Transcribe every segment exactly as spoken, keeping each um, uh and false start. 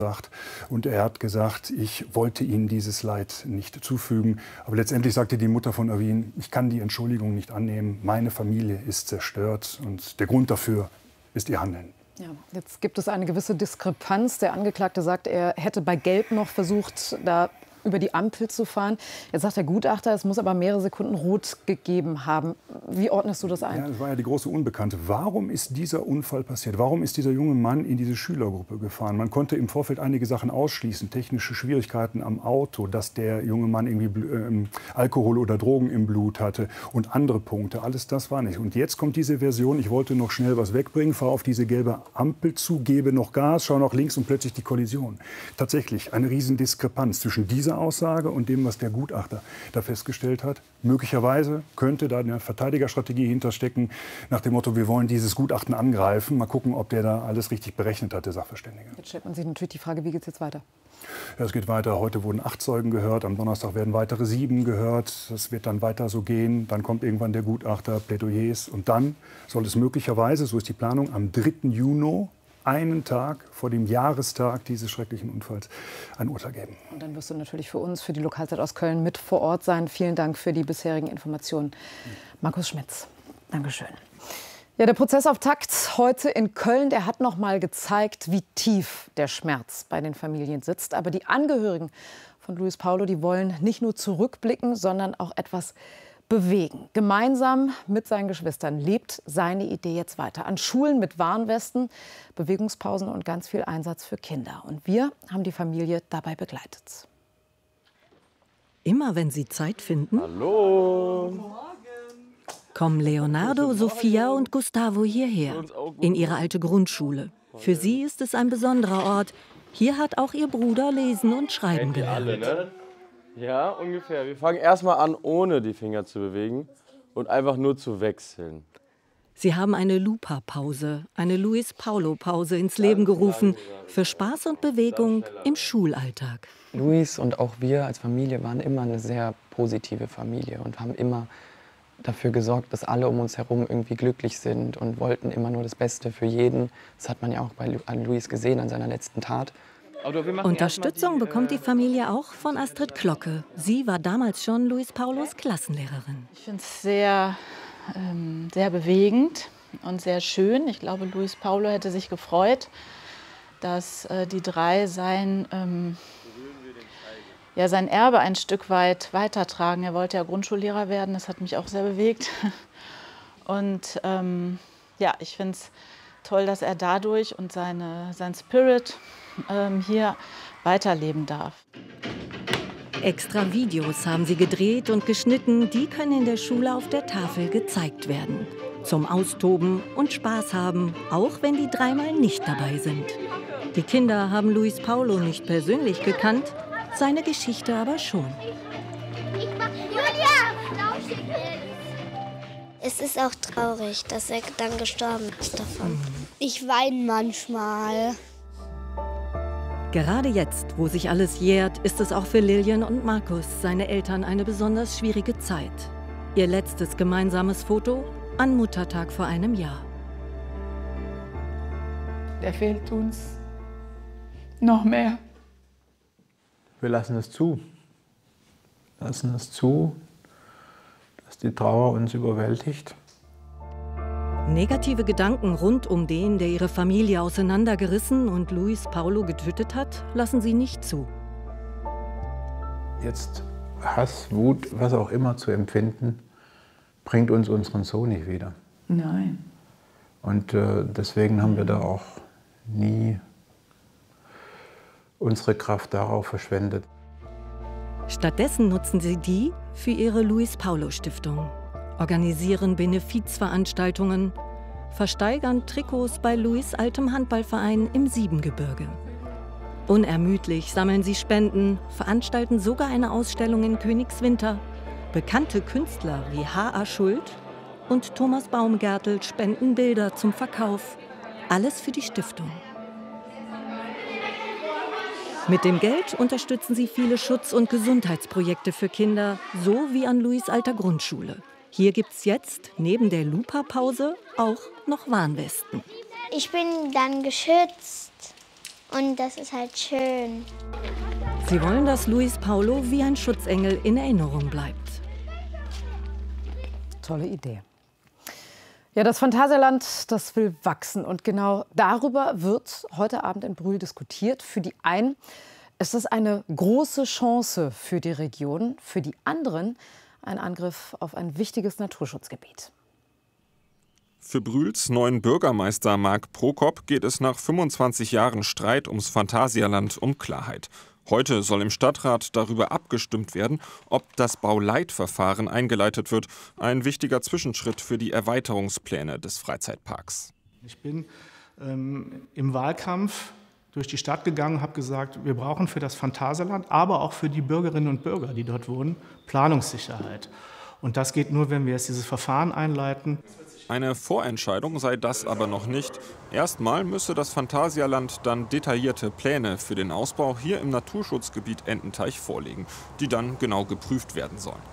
Und er hat gesagt, ich wollte Ihnen dieses Leid nicht zufügen. Aber letztendlich sagte die Mutter von Erwin, ich kann die Entschuldigung nicht annehmen. Meine Familie ist zerstört und der Grund dafür ist Ihr Handeln. Ja, jetzt gibt es eine gewisse Diskrepanz. Der Angeklagte sagt, er hätte bei Gelb noch versucht, da über die Ampel zu fahren. Jetzt sagt der Gutachter, es muss aber mehrere Sekunden rot gegeben haben. Wie ordnest du das ein? Ja, das war ja die große Unbekannte. Warum ist dieser Unfall passiert? Warum ist dieser junge Mann in diese Schülergruppe gefahren? Man konnte im Vorfeld einige Sachen ausschließen. Technische Schwierigkeiten am Auto, dass der junge Mann irgendwie äh, Alkohol oder Drogen im Blut hatte und andere Punkte. Alles das war nicht. Und jetzt kommt diese Version, ich wollte noch schnell was wegbringen, fahre auf diese gelbe Ampel zu, gebe noch Gas, schaue nach links und plötzlich die Kollision. Tatsächlich eine riesen Diskrepanz zwischen dieser Aussage und dem, was der Gutachter da festgestellt hat. Möglicherweise könnte da eine Verteidigerstrategie hinterstecken, nach dem Motto, wir wollen dieses Gutachten angreifen. Mal gucken, ob der da alles richtig berechnet hat, der Sachverständige. Jetzt stellt man sich natürlich die Frage, wie geht es jetzt weiter? Ja, es geht weiter. Heute wurden acht Zeugen gehört, am Donnerstag werden weitere sieben gehört. Das wird dann weiter so gehen. Dann kommt irgendwann der Gutachter, Plädoyers. Und dann soll es möglicherweise, so ist die Planung, am dritten Juni, einen Tag vor dem Jahrestag dieses schrecklichen Unfalls, ein Urteil geben. Und dann wirst du natürlich für uns, für die Lokalzeit aus Köln, mit vor Ort sein. Vielen Dank für die bisherigen Informationen. Markus Schmitz, Dankeschön. Ja, der Prozessauftakt heute in Köln, der hat noch mal gezeigt, wie tief der Schmerz bei den Familien sitzt. Aber die Angehörigen von Luis Paulo, die wollen nicht nur zurückblicken, sondern auch etwas bewegen. Gemeinsam mit seinen Geschwistern lebt seine Idee jetzt weiter. An Schulen mit Warnwesten, Bewegungspausen und ganz viel Einsatz für Kinder. Und wir haben die Familie dabei begleitet. Immer wenn sie Zeit finden, Hallo. kommen Leonardo, Sophia und Gustavo hierher, in ihre alte Grundschule. Für sie ist es ein besonderer Ort. Hier hat auch ihr Bruder lesen und schreiben gelernt. Alle, ne? Ja, ungefähr. Wir fangen erstmal an, ohne die Finger zu bewegen und einfach nur zu wechseln. Sie haben eine Lupa-Pause, eine Luis-Paulo-Pause ins Leben gerufen für Spaß und Bewegung im Schulalltag. Luis und auch wir als Familie waren immer eine sehr positive Familie und haben immer dafür gesorgt, dass alle um uns herum irgendwie glücklich sind und wollten immer nur das Beste für jeden. Das hat man ja auch bei Luis gesehen an seiner letzten Tat. Unterstützung bekommt die Familie auch von Astrid Klocke. Sie war damals schon Luis Paulos Klassenlehrerin. Ich finde es sehr, ähm, sehr bewegend und sehr schön. Ich glaube, Luis Paulo hätte sich gefreut, dass äh, die drei sein, ähm, ja, sein Erbe ein Stück weit weitertragen. Er wollte ja Grundschullehrer werden, das hat mich auch sehr bewegt. Und ähm, ja, ich finde es toll, dass er dadurch und seine, sein Spirit ähm, hier weiterleben darf. Extra Videos haben sie gedreht und geschnitten, die können in der Schule auf der Tafel gezeigt werden. Zum Austoben und Spaß haben, auch wenn die dreimal nicht dabei sind. Die Kinder haben Luis Paulo nicht persönlich gekannt, seine Geschichte aber schon. Es ist auch traurig, dass er dann gestorben ist davon. Ich weine manchmal. Gerade jetzt, wo sich alles jährt, ist es auch für Lilian und Markus, seine Eltern, eine besonders schwierige Zeit. Ihr letztes gemeinsames Foto an Muttertag vor einem Jahr. Der fehlt uns noch mehr. Wir lassen es zu. Wir lassen es zu, dass die Trauer uns überwältigt. Negative Gedanken rund um den, der ihre Familie auseinandergerissen und Luis Paulo getötet hat, lassen sie nicht zu. Jetzt Hass, Wut, was auch immer zu empfinden, bringt uns unseren Sohn nicht wieder. Nein. Und äh, deswegen haben wir da auch nie unsere Kraft darauf verschwendet. Stattdessen nutzen sie die für ihre Luis Paulo Stiftung. Organisieren Benefizveranstaltungen, versteigern Trikots bei Luis' altem Handballverein im Siebengebirge. Unermüdlich sammeln sie Spenden, veranstalten sogar eine Ausstellung in Königswinter. Bekannte Künstler wie H A. Schuld und Thomas Baumgärtel spenden Bilder zum Verkauf. Alles für die Stiftung. Mit dem Geld unterstützen sie viele Schutz- und Gesundheitsprojekte für Kinder, so wie an Luis' alter Grundschule. Hier gibt's jetzt neben der Lupa-Pause auch noch Warnwesten. Ich bin dann geschützt und das ist halt schön. Sie wollen, dass Luis Paulo wie ein Schutzengel in Erinnerung bleibt. Tolle Idee. Ja, das Phantasialand, das will wachsen. Und genau darüber wird heute Abend in Brühl diskutiert. Für die einen ist das eine große Chance für die Region, für die anderen ein Angriff auf ein wichtiges Naturschutzgebiet. Für Brühls neuen Bürgermeister Marc Prokop geht es nach fünfundzwanzig Jahren Streit ums Phantasialand um Klarheit. Heute soll im Stadtrat darüber abgestimmt werden, ob das Bauleitverfahren eingeleitet wird. Ein wichtiger Zwischenschritt für die Erweiterungspläne des Freizeitparks. Ich bin ähm, im Wahlkampf durch die Stadt gegangen und habe gesagt, wir brauchen für das Phantasialand, aber auch für die Bürgerinnen und Bürger, die dort wohnen, Planungssicherheit. Und das geht nur, wenn wir jetzt dieses Verfahren einleiten. Eine Vorentscheidung sei das aber noch nicht. Erstmal müsse das Phantasialand dann detaillierte Pläne für den Ausbau hier im Naturschutzgebiet Ententeich vorlegen, die dann genau geprüft werden sollen.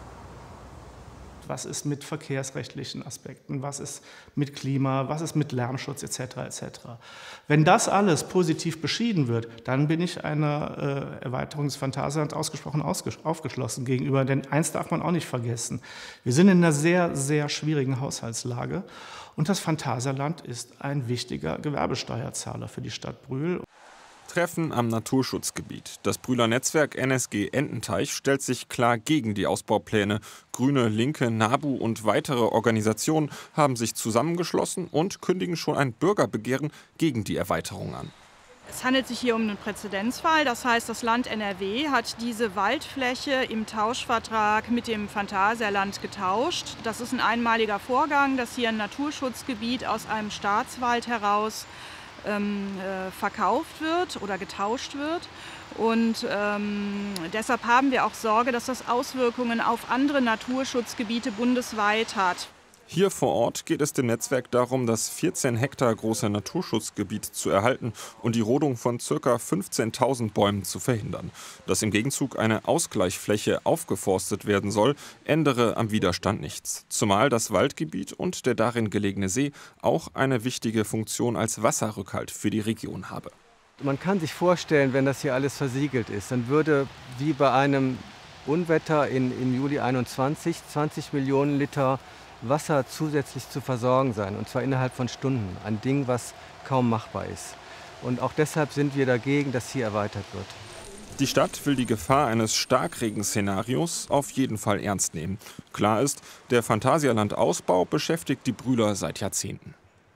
Was ist mit verkehrsrechtlichen Aspekten, was ist mit Klima, was ist mit Lärmschutz et cetera et cetera. Wenn das alles positiv beschieden wird, dann bin ich einer äh, Erweiterung des Phantasialands ausgesprochen aufgeschlossen gegenüber. Denn eins darf man auch nicht vergessen, wir sind in einer sehr, sehr schwierigen Haushaltslage und das Phantasialand ist ein wichtiger Gewerbesteuerzahler für die Stadt Brühl. Treffen am Naturschutzgebiet. Das Brühler Netzwerk N S G Ententeich stellt sich klar gegen die Ausbaupläne. Grüne, Linke, NABU und weitere Organisationen haben sich zusammengeschlossen und kündigen schon ein Bürgerbegehren gegen die Erweiterung an. Es handelt sich hier um einen Präzedenzfall. Das heißt, das Land N R W hat diese Waldfläche im Tauschvertrag mit dem Phantasialand getauscht. Das ist ein einmaliger Vorgang, dass hier ein Naturschutzgebiet aus einem Staatswald heraus Ähm, äh, verkauft wird oder getauscht wird. Und ähm, deshalb haben wir auch Sorge, dass das Auswirkungen auf andere Naturschutzgebiete bundesweit hat. Hier vor Ort geht es dem Netzwerk darum, das vierzehn Hektar große Naturschutzgebiet zu erhalten und die Rodung von ca. fünfzehntausend Bäumen zu verhindern. Dass im Gegenzug eine Ausgleichsfläche aufgeforstet werden soll, ändere am Widerstand nichts. Zumal das Waldgebiet und der darin gelegene See auch eine wichtige Funktion als Wasserrückhalt für die Region habe. Man kann sich vorstellen, wenn das hier alles versiegelt ist, dann würde wie bei einem Unwetter in, im Juli einundzwanzig zwanzig Millionen Liter Wasser zusätzlich zu versorgen sein, und zwar innerhalb von Stunden. Ein Ding, was kaum machbar ist. Und auch deshalb sind wir dagegen, dass hier erweitert wird. Die Stadt will die Gefahr eines Starkregenszenarios auf jeden Fall ernst nehmen. Klar ist, der Phantasialand-Ausbau beschäftigt die Brühler seit Jahrzehnten.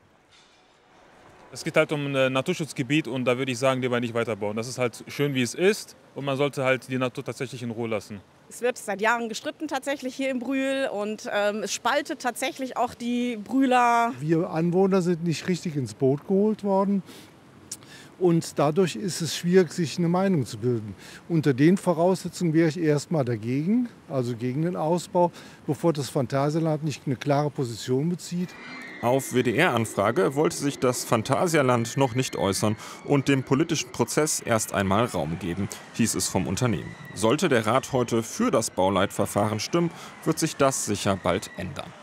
Es geht halt um ein Naturschutzgebiet und da würde ich sagen, lieber nicht weiterbauen. Das ist halt schön, wie es ist, und man sollte halt die Natur tatsächlich in Ruhe lassen. Es wird seit Jahren gestritten tatsächlich hier in Brühl und ähm, es spaltet tatsächlich auch die Brühler. Wir Anwohner sind nicht richtig ins Boot geholt worden. Und dadurch ist es schwierig, sich eine Meinung zu bilden. Unter den Voraussetzungen wäre ich erstmal dagegen, also gegen den Ausbau, bevor das Phantasialand nicht eine klare Position bezieht. Auf W D R-Anfrage wollte sich das Phantasialand noch nicht äußern und dem politischen Prozess erst einmal Raum geben, hieß es vom Unternehmen. Sollte der Rat heute für das Bauleitverfahren stimmen, wird sich das sicher bald ändern.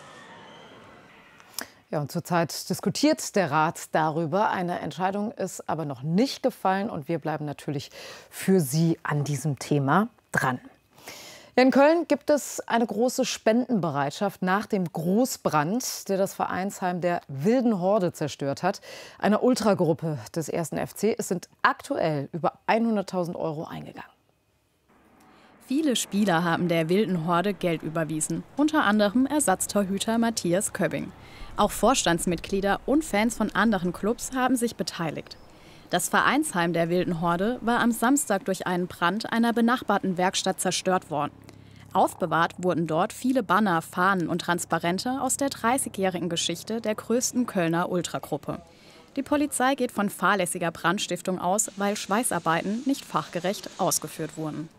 Ja, und zurzeit diskutiert der Rat darüber. Eine Entscheidung ist aber noch nicht gefallen und wir bleiben natürlich für Sie an diesem Thema dran. In Köln gibt es eine große Spendenbereitschaft nach dem Großbrand, der das Vereinsheim der Wilden Horde zerstört hat, einer Ultragruppe des ersten F C. Es sind aktuell über hunderttausend Euro eingegangen. Viele Spieler haben der Wilden Horde Geld überwiesen, unter anderem Ersatztorhüter Matthias Köbbing. Auch Vorstandsmitglieder und Fans von anderen Clubs haben sich beteiligt. Das Vereinsheim der Wilden Horde war am Samstag durch einen Brand einer benachbarten Werkstatt zerstört worden. Aufbewahrt wurden dort viele Banner, Fahnen und Transparente aus der dreißigjährigen Geschichte der größten Kölner Ultragruppe. Die Polizei geht von fahrlässiger Brandstiftung aus, weil Schweißarbeiten nicht fachgerecht ausgeführt wurden.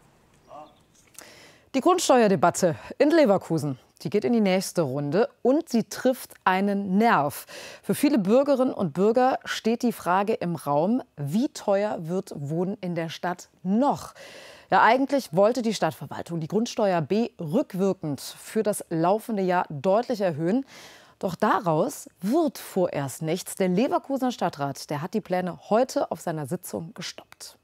Die Grundsteuerdebatte in Leverkusen, die geht in die nächste Runde und sie trifft einen Nerv. Für viele Bürgerinnen und Bürger steht die Frage im Raum, wie teuer wird Wohnen in der Stadt noch? Ja, eigentlich wollte die Stadtverwaltung die Grundsteuer B rückwirkend für das laufende Jahr deutlich erhöhen. Doch daraus wird vorerst nichts. Der Leverkusener Stadtrat, der hat die Pläne heute auf seiner Sitzung gestoppt.